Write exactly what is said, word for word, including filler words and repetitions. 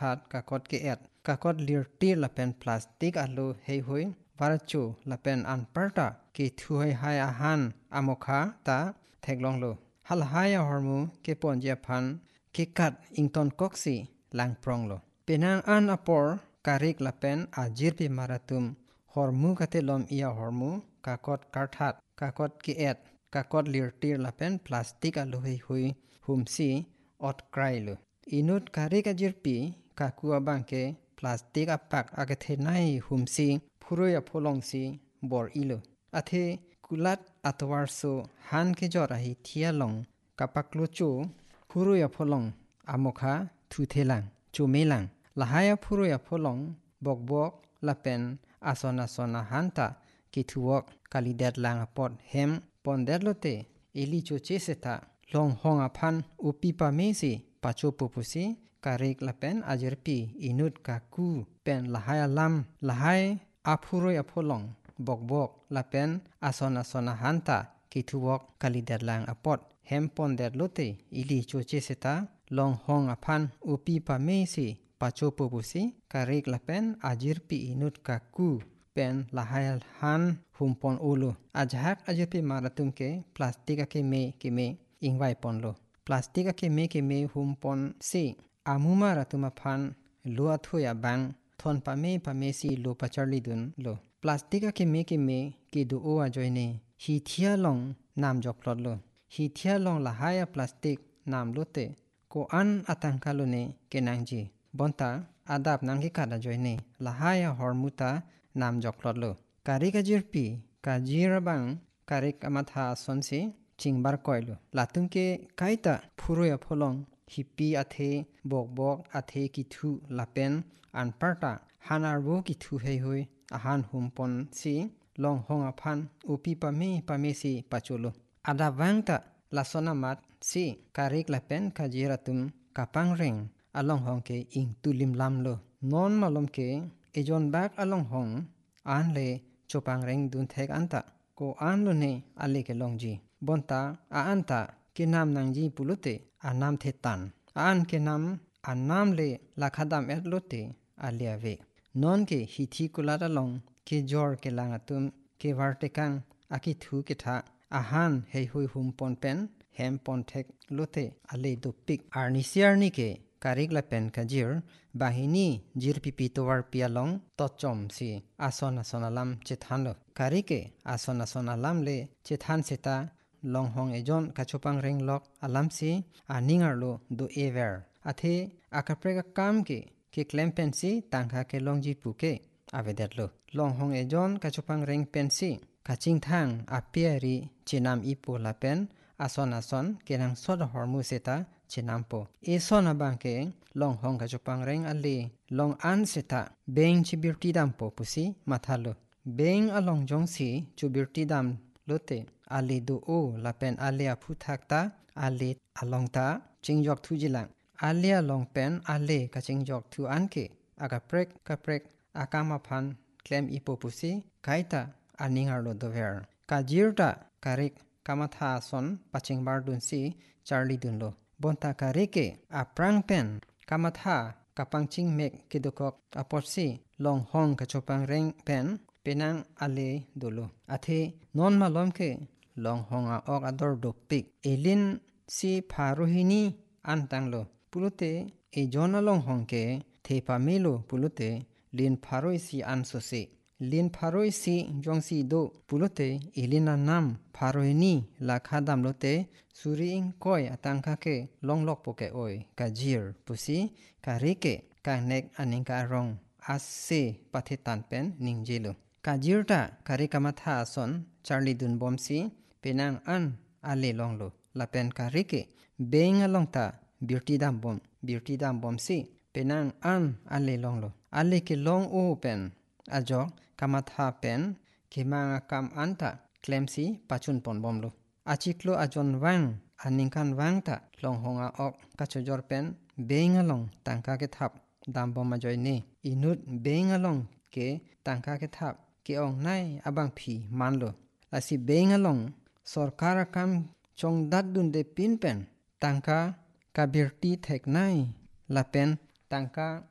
that ka kot ke et ka kot lir tir la pen plastic alu hei hui varachu la pen an parta ki thui hai ahan amokha ta theklong lo hal haya hormu ke pon je phan ki kat ington koksi lang prong lo penang an apor karik la pen ajir pi maratum hormu kate lom ia hormu ka kot karthat ka kot ki et ka kot lir tir la pen plastic alu hei hui humsi ot krai lo inut karik ajir pi ka kuwa bangke plastic apak agathe nai humsi phuroya pholongsi bor ilo athe kulat atwar so han ke jora hi thialong kapaklo chu phuroya pholong amokha thuthelang chumelang lahaya phuroya pholong bokbok lapen asona sona hanta kithuok kalidat lang pot hem pondet lote eli choche seta long hong aphan upipa mesi pacho popusi karik lapen ajerpi inut kaku pen lahaya lam lahai aphuroy apholong bokbok lapen asona sona hanta kithuok kalidat lang apot hem pondet lote eli choche seta long hong aphan upipa mesi pacho popusi karik lapen ajerpi inut kaku pen lahayal han humpon ulu ajhak ajpi maratum ke plastic ke me ke me ingwai ponlo plastic ke me ke me humpon si amuma ratuma phan lo athoya bang thon pa me pa me si lo pacharli dun lo plastic ke me ke me ke du o ajoine hi thia long nam joklot lo hi thia long lahaya plastic nam lote ko an atangka lo ne kenangji bonta adap nangki kada joine lahaya hormuta nam joklot lo karik ajirpi kajirabang karik amatha sonsi chingbar koilo latumke kaita phuroya pholong hipi athe bokbok athe kithu lapen anparta hanarbo kithu hei hoi ahan humpon si long hong aphan upi pame pamesi pachulo adawangta lasonamat si karik lapen kajiratum kapang reng along hongke ing tulim lamlo non malomke ejon bak along hong anle chopang reng dun thek anta ko anlo ne ale ke longji bonta a anta ke nam nangji pulute anam thetan an ke nam anam le lakhadam et lote aliave non ke hithi kulata long ke jor ke langatum ke vartekang aki thu ke tha ahan hei hui hum pon pen hem pon thek lote ale dopik arnisiarni ke karik la pen kajir bahini jirpipi towar pialong tochom si asona sonalam chethanlo karike asona sonalam le chethan seta long hong ejon kachopang reng lok alam si aningarlo do ever athe akaprega kam ke ke klempen si tangkha ke longji puke avedetlo long hong ejon kachopang reng pensi kaching thang apiari chinam ipo lapen asona son kenang soda hormu seta chinampo e sona bangke long hong kachopang reng ali long an seta beng chibirti dampo pusi mathalo beng along jongsi chubirti dam lote ali do o lapen alia phuthakta ali alongta chingjok thujilang alia longpen ale kachingjok thu anke agaprek kaprek akama phan klem ipopusi kaita aningarlo dover kajirta karik kamatha son pachingbar dunsi charli dunlo bonta karike aprang pen kamatha kapangching mek kidokok aporsi long hong kachopang reng pen penang ale dolo athe non malomke long honga ok ador dopik elin si pharohini antanglo pulute e jona long hongke thepa melo pulute lin pharoi si ansose lin pharoi si jongsi do pulute elina nam pharoini lakhadam lote suring koi atangkha ke longlok poke oi kajir pusi karike kanek aningka rong asse pathitan pen ningjelo kajirta karikamatha son charli dun bomsi penang an ale longlo lapen karike beng alongta beauty dam bom beauty dam bomsi penang an ale longlo ale ke long o pen ajo kamatha pen kemanga kam anta klemsi pachun pon bomlo achiklo ajon wang aningkan wangta long honga ok kachojor pen beng along tangka ke thap dam bom ajoine inut beng along ke tangka ke thap ke ong nai abang phi manlo asi beng along sarkar kam chong dat dun de pin pen tangka kabirti thek nai lapen tangka